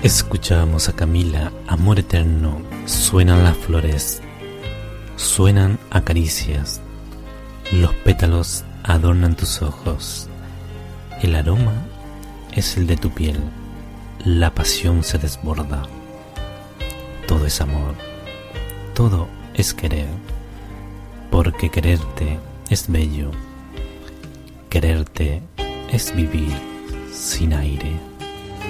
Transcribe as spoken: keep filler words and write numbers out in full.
Escuchamos a Camila, Amor Eterno. Suenan las flores, suenan a caricias. Los pétalos adornan tus ojos. El aroma es el de tu piel. La pasión se desborda. Todo es amor, todo es querer. Porque quererte es bello. Quererte es vivir sin aire.